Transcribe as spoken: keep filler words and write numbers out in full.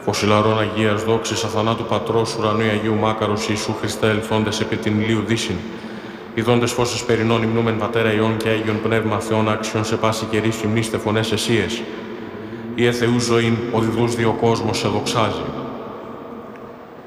Φως ηλαρών Αγίας δόξης αθανάτου Πατρός ουρανού Αγίου Μάκαρος Ιησού Χριστέ ελθόντες επί την ηλίου δύσιν. Ιδώντες φώσες περινών υμνούμεν Πατέρα Υιών και Άγιον Πνεύμα Θεών άξιον σε πάση καιρής υμνήστε φωνές εσίες. Ιε Θεού ζωήν, ο διδούς δύο κόσμος σε δοξάζει.